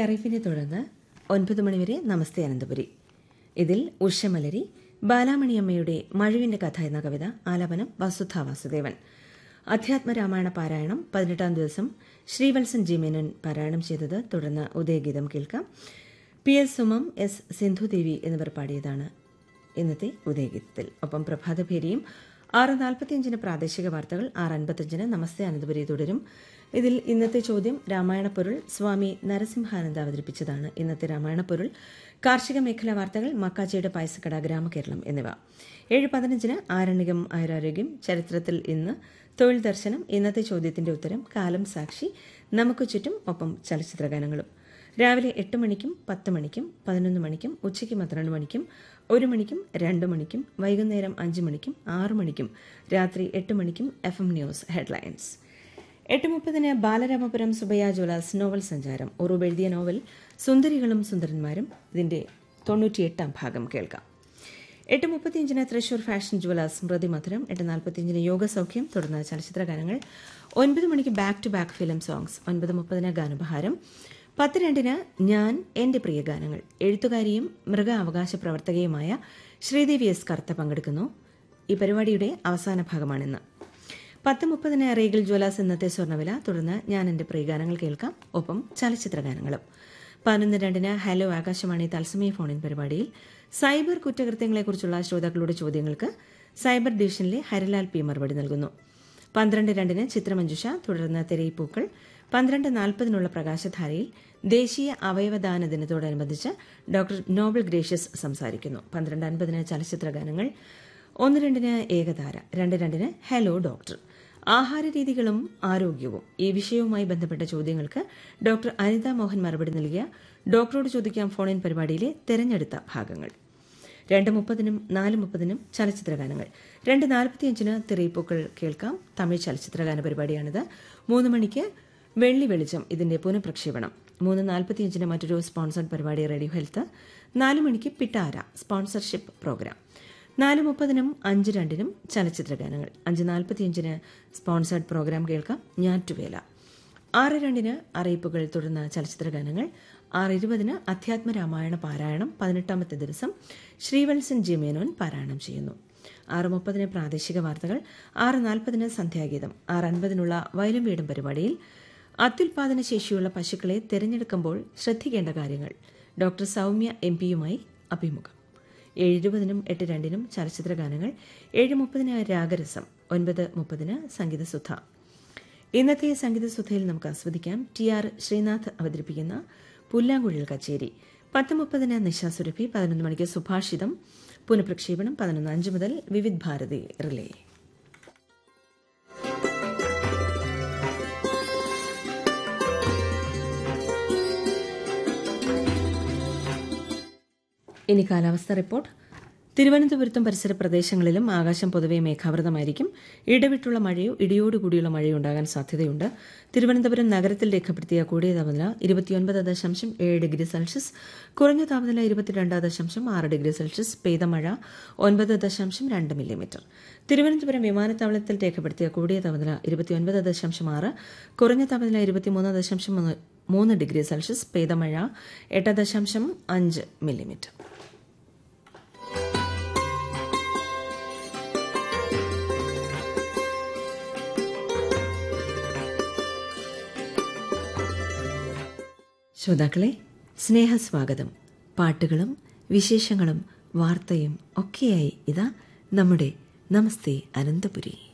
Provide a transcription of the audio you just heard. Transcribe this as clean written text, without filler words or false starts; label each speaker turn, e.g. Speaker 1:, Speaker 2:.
Speaker 1: അറിയിപ്പിനെ തുടർന്ന് 9 മണിവരെ നമസ്തേ അനന്തപുരി. ഇതിൽ ഉഷമലരി, ബാലാമണിയമ്മയുടെ മഴുവിന്റെ കഥ എന്ന കവിത, ആലാപനം വസുധ വാസുദേവൻ. അധ്യാത്മരാമായണ പാരായണം 18ാം ദിവസം ശ്രീവത്സൻ ജി മേനോൻ പാരായണം ചെയ്തത്. തുടർന്ന് ഉദയഗീതം കേൾക്കാം. PS സുമം, S സിന്ധുദേവി എന്നിവർ പാടിയതാണ് ഇന്നത്തെ ഉദയഗീതത്തിൽ. ഒപ്പം പ്രഭാതഭേരിയും 6:45 പ്രാദേശിക വാർത്തകൾ, 6:55 നമസ്തേ അനന്തപുരി തുടരും. ഇതിൽ ഇന്നത്തെ ചോദ്യം രാമായണപ്പൊരുൾ സ്വാമി നരസിംഹാനന്ദ അവതരിപ്പിച്ചതാണ്. ഇന്നത്തെ രാമായണപ്പൊരുൾ കാർഷിക മേഖലാ വാർത്തകൾ, മക്കാച്ചിയുടെ പായസക്കട, ഗ്രാമകേരളം എന്നിവ. 7:15 ആരണ്യകം ആയുരാരോഗ്യം, ചരിത്രത്തിൽ ഇന്ന്, തൊഴിൽ ദർശനം, ഇന്നത്തെ ചോദ്യത്തിന്റെ ഉത്തരം, കാലം സാക്ഷി, നമുക്ക് ചുറ്റും, ഒപ്പം ചലച്ചിത്രഗാനങ്ങളും. രാവിലെ 8 മണിക്കും 10 മണിക്കും 11 മണിക്കും ഉച്ചയ്ക്ക് 12 മണിക്കും 1 മണിക്കും 2 മണിക്കും വൈകുന്നേരം 5 മണിക്കും 6 മണിക്കും രാത്രി 8 മണിക്കും FM news headlines. 8:30 Balaramapuram Subbaiah Jewellers novel സഞ്ചാരം. ഉറൂബ് എഴുതിയ നോവൽ സുന്ദരികളും സുന്ദരന്മാരും, ഇതിന്റെ 98ാം ഭാഗം കേൾക്കാം. 8:35 തൃശൂർ ഫാഷൻ ജ്വല്ലേഴ്സ് സ്മൃതി മധുരം. 8:45 യോഗസൗഖ്യം, തുടർന്ന് ചലച്ചിത്രഗാനങ്ങൾ. 9 മണിക്ക് back to back film songs. 9:30 ഗാനോപഹാരം. 10:02 ഞാൻ എന്റെ പ്രിയ ഗാനങ്ങൾ. എഴുത്തുകാരിയും മൃഗാവകാശ പ്രവർത്തകയുമായ ശ്രീദേവി എസ് കർത്ത പങ്കെടുക്കുന്നു. ഈ പരിപാടിയുടെ അവസാന ഭാഗമാണിന്ന്. 10:30 റീഗൽ ജ്വല്ലേഴ്സ് ഇന്നത്തെ സ്വർണ്ണവില. തുടർന്ന് ഞാൻ എന്റെ പ്രിയ ഗാനങ്ങൾ കേൾക്കാം, ഒപ്പം ചലച്ചിത്രഗാനങ്ങളും. 11:02 ഹലോ ആകാശവാണി തത്സമയ ഫോണിൻ പരിപാടിയിൽ സൈബർ കുറ്റകൃത്യങ്ങളെക്കുറിച്ചുള്ള ശ്രോതാക്കളുടെ ചോദ്യങ്ങൾക്ക് സൈബർ ഡിവിഷനിലെ ഹരിലാൽ പി മറുപടി നൽകുന്നു. 12:02 ചിത്രമഞ്ജുഷ, തുടർന്ന് തെരയിപ്പൂക്കൾ. 12:40 പ്രകാശധാരയിൽ ദേശീയ അവയവദാന ദിനത്തോടനുബന്ധിച്ച് ഡോക്ടർ നോബൽ ഗ്രേഷ്യസ് സംസാരിക്കുന്നു. 12:50 ചലച്ചിത്രഗാനങ്ങൾ. 1:02 ഏകതാര. 2:02 ഹലോ ഡോക്ടർ. ആഹാരരീതികളും ആരോഗ്യവും, ഈ വിഷയവുമായി ബന്ധപ്പെട്ട ചോദ്യങ്ങൾക്ക് ഡോക്ടർ അനിത മോഹൻ മറുപടി നൽകിയ ഡോക്ടറോട് ചോദിക്കാം ഫോൺ ഇൻ പരിപാടിയിലെ തെരഞ്ഞെടുത്ത ഭാഗങ്ങൾ. 2:30 4:30 ചലച്ചിത്രഗാനങ്ങൾ. 2:45 തെരയിപ്പൂക്കൾ കേൾക്കാം. തമിഴ് ചലച്ചിത്രഗാന പരിപാടിയാണിത്. 3 മണിക്ക് വെള്ളി വെളിച്ചം, ഇതിന്റെ പുനഃപ്രക്ഷേപണം. 3:45 മറ്റൊരു സ്പോൺസർഡ് പരിപാടി റേഡിയോ ഹെൽത്ത്. 4 മണിക്ക് പിട്ടാര സ്പോൺസർഷിപ്പ് പ്രോഗ്രാം. 4:30 5:02 ചലച്ചിത്രഗാനങ്ങൾ. 5:45 സ്പോൺസർഡ് പ്രോഗ്രാം കേൾക്കാം, ഞാറ്റുവേല. 6:02 അറിയിപ്പുകൾ, തുടർന്ന് ചലച്ചിത്രഗാനങ്ങൾ. 6:20 അധ്യാത്മരാമായണ പാരായണം 18ാമത്തെ ദിവസം ശ്രീവത്സൻ ജി മേനോൻ പാരായണം ചെയ്യുന്നു. 6:30 പ്രാദേശിക വാർത്തകൾ. 6:40 സന്ധ്യാഗീതം. 6:50 വയലും വീടും പരിപാടിയിൽ അത്യുൽപാദന ശേഷിയുള്ള പശുക്കളെ തിരഞ്ഞെടുക്കുമ്പോൾ ശ്രദ്ധിക്കേണ്ട കാര്യങ്ങൾ, ഡോക്ടർ സൌമ്യ MP-യുമായി അഭിമുഖം. 7:20 8:02 ചലച്ചിത്രഗാനങ്ങൾ. 7:30 രാഗരസം. 9:30 സംഗീതസുധ. ഇന്നത്തെ സംഗീതസുധയിൽ നമുക്ക് ആസ്വദിക്കാം TR ശ്രീനാഥ് അവതരിപ്പിക്കുന്ന പുല്ലാങ്കുഴൽ കച്ചേരി. 10:30 നിശാ സുരഭി. 11 മണിക്ക് സുഭാഷിതം പുനഃപ്രക്ഷേപണം. 11:05 മുതൽ വിവിധ് ഭാരതി റിലേ. ഇനി കാലാവസ്ഥ റിപ്പോർട്ട്. തിരുവനന്തപുരത്തും പരിസര പ്രദേശങ്ങളിലും ആകാശം പൊതുവെ മേഘാവൃതമായിരിക്കും. ഇടവിട്ടുള്ള മഴയോ ഇടിയോടുകൂടിയുള്ള മഴയോ ഉണ്ടാകാൻ സാധ്യതയുണ്ട്. തിരുവനന്തപുരം നഗരത്തിൽ രേഖപ്പെടുത്തിയ കൂടിയ താപനില 29.7 ഡിഗ്രി സെൽഷ്യസ്, കുറഞ്ഞ താപനില 22.6 ഡിഗ്രി സെൽഷ്യസ്. പെയ്ത മഴ 9.2 മില്ലിമീറ്റർ. തിരുവനന്തപുരം വിമാനത്താവളത്തിൽ രേഖപ്പെടുത്തിയ കൂടിയ താപനില 29.6, കുറഞ്ഞ താപനില 23.3 ഡിഗ്രി സെൽഷ്യസ്. പെയ്ത മഴ 8.5 മില്ലിമീറ്റർ. ശ്രോതാക്കളെ, സ്നേഹസ്വാഗതം. പാട്ടുകളും വിശേഷങ്ങളും വാർത്തയും ഒക്കെയായി ഇതാ നമ്മുടെ നമസ്തേ അനന്തപുരി.